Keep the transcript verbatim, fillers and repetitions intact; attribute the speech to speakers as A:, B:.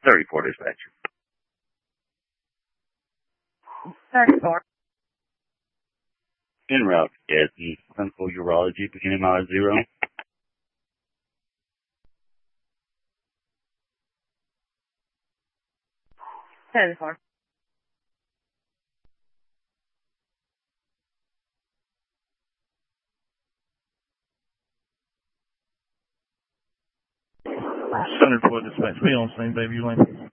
A: thirty-four dispatcher.
B: thirty-four.
A: En route, yes, and clinical urology, beginning mile zero.
B: ten four.
C: Center for dispatch. Be on scene, baby. You lane.